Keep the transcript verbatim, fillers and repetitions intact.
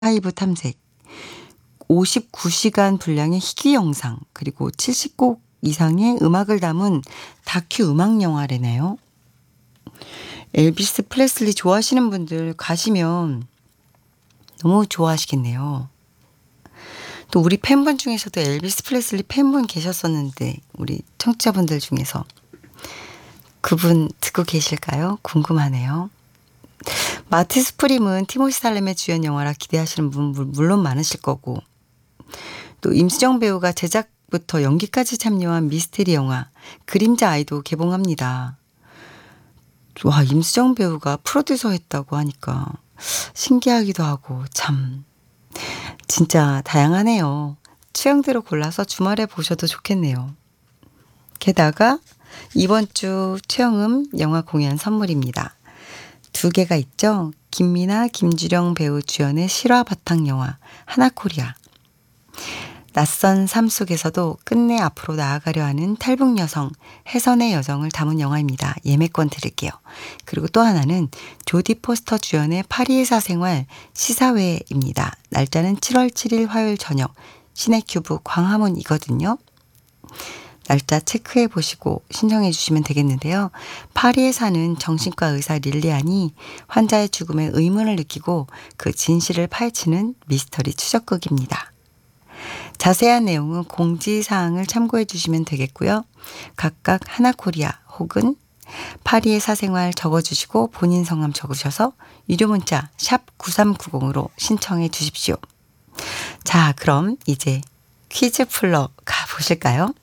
아카이브 탐색, 오십구 시간 분량의 희귀 영상, 그리고 칠십 곡 이상의 음악을 담은 다큐 음악 영화래네요. 엘비스 프레슬리 좋아하시는 분들 가시면 너무 좋아하시겠네요. 또 우리 팬분 중에서도 엘비스 프레슬리 팬분 계셨었는데 우리 청취자분들 중에서 그분 듣고 계실까요? 궁금하네요. 마티 스프림은 티모시 살렘의 주연 영화라 기대하시는 분 물론 많으실 거고, 또 임수정 배우가 제작부터 연기까지 참여한 미스테리 영화 그림자 아이도 개봉합니다. 와, 임수정 배우가 프로듀서 했다고 하니까 신기하기도 하고 참 진짜 다양하네요. 취향대로 골라서 주말에 보셔도 좋겠네요. 게다가 이번 주 최영음 영화 공연 선물입니다. 두 개가 있죠. 김미나, 김주령 배우 주연의 실화 바탕 영화 하나코리아. 낯선 삶 속에서도 끝내 앞으로 나아가려 하는 탈북 여성 혜선의 여정을 담은 영화입니다. 예매권 드릴게요. 그리고 또 하나는 조디 포스터 주연의 파리의 사생활 시사회입니다. 날짜는 칠월 칠일 화요일 저녁 시네큐브 광화문이거든요. 날짜 체크해 보시고 신청해 주시면 되겠는데요. 파리에 사는 정신과 의사 릴리안이 환자의 죽음에 의문을 느끼고 그 진실을 파헤치는 미스터리 추적극입니다. 자세한 내용은 공지사항을 참고해 주시면 되겠고요. 각각 하나코리아 혹은 파리의 사생활 적어주시고 본인 성함 적으셔서 유료 문자 샵 구삼구공으로 신청해 주십시오. 자, 그럼 이제 퀴즈 풀러 가보실까요?